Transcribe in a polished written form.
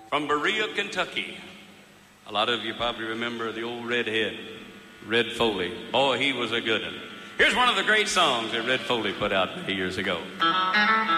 from Berea, Kentucky. A lot of you probably remember the old redhead, Red Foley. Boy, he was a good one. Here's one of the great songs that Red Foley put out many years ago.